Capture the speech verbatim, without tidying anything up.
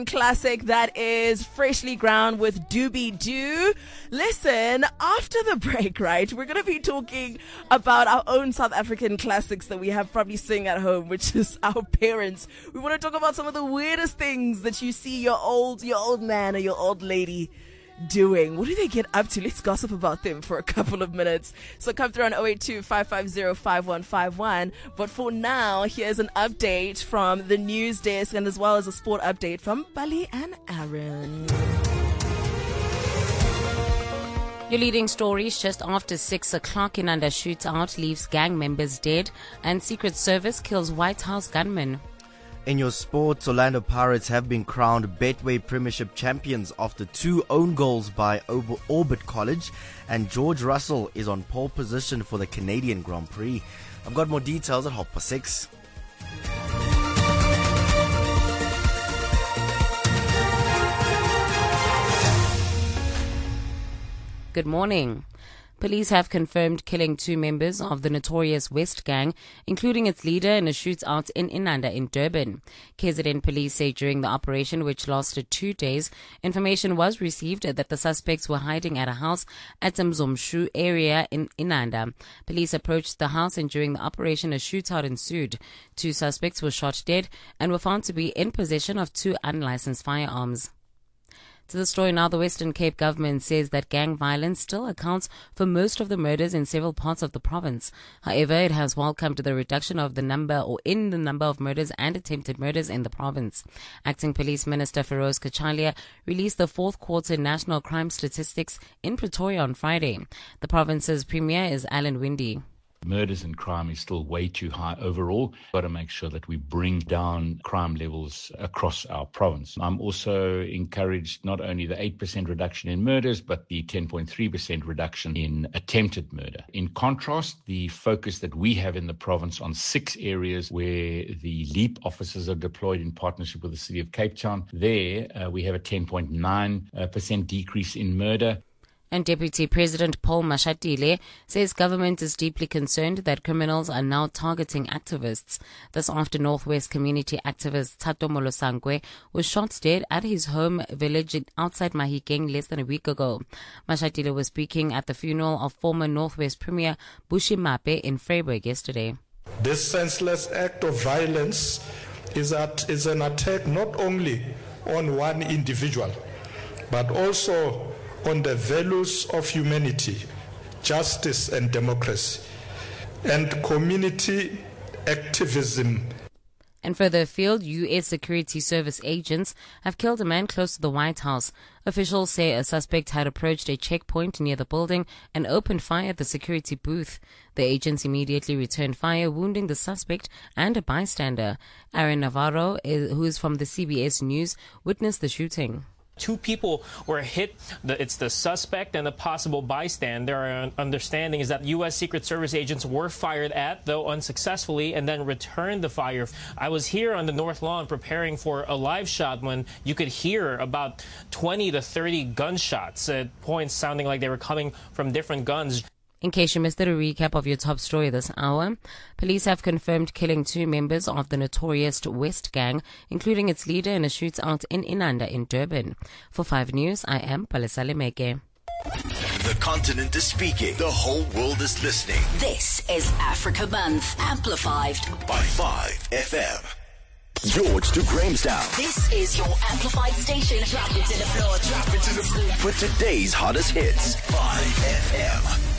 Classic that is Freshly Ground with Doobie Doo. Listen, after the break, right, we're going to be talking about our own South African classics that we have probably sing at home, which is our parents. We want to talk about some of the weirdest things that you see your old, your old man or your old lady doing. What do they get up to? Let's gossip about them for a couple of minutes. So come through on zero eight two, five five zero, five one five one. But for now, here's an update from the news desk and as well as a sport update from Bali and Aaron. Your leading stories just after six o'clock. Inanda shootout leaves gang members dead and Secret Service kills White House gunman. In your sports, Orlando Pirates have been crowned Betway Premiership champions after two own goals by Orbit College, and George Russell is on pole position for the Canadian Grand Prix. I've got more details at half past six. Good morning. Police have confirmed killing two members of the notorious West Gang, including its leader in a shootout in Inanda in Durban. K Z N police say during the operation, which lasted two days, information was received that the suspects were hiding at a house at Mzomshu area in Inanda. Police approached the house and during the operation a shootout ensued. Two suspects were shot dead and were found to be in possession of two unlicensed firearms. To the story now, the Western Cape government says that gang violence still accounts for most of the murders in several parts of the province. However, it has welcomed the reduction of the number or in the number of murders and attempted murders in the province. Acting Police Minister Feroz Kachalia released the fourth quarter national crime statistics in Pretoria on Friday. The province's premier is Alan Winde. Murders and crime is still way too high overall. We've got to make sure that we bring down crime levels across our province. I'm also encouraged not only the eight percent reduction in murders, but the ten point three percent reduction in attempted murder. In contrast, the focus that we have in the province on six areas where the LEAP officers are deployed in partnership with the City of Cape Town, there uh, we have a ten point nine percent decrease in murder. And Deputy President Paul Mashatile says government is deeply concerned that criminals are now targeting activists. This after Northwest community activist Tato Molosangwe was shot dead at his home village outside Mahikeng less than a week ago. Mashatile was speaking at the funeral of former Northwest Premier Bushi Mape in Vryburg yesterday. This senseless act of violence is, at, is an attack not only on one individual, but also on the values of humanity, justice and democracy, and community activism. And further afield, U S Security Service agents have killed a man close to the White House. Officials say a suspect had approached a checkpoint near the building and opened fire at the security booth. The agents immediately returned fire, wounding the suspect and a bystander. Aaron Navarro, who is from the C B S News, witnessed the shooting. Two people were hit. It's the suspect and the possible bystander. Our understanding is that U S Secret Service agents were fired at, though unsuccessfully, and then returned the fire. I was here on the North Lawn preparing for a live shot when you could hear about twenty to thirty gunshots at points sounding like they were coming from different guns. In case you missed it, a recap of your top story this hour. Police have confirmed killing two members of the notorious West Gang, including its leader in a shootout in Inanda in Durban. For five News, I am Palesale Meke. The continent is speaking. The whole world is listening. This is Africa Month, amplified by five F M. George to Grahamstown. This is your amplified station. Drop it to the floor, drop it to the floor. For today's hottest hits, five F M.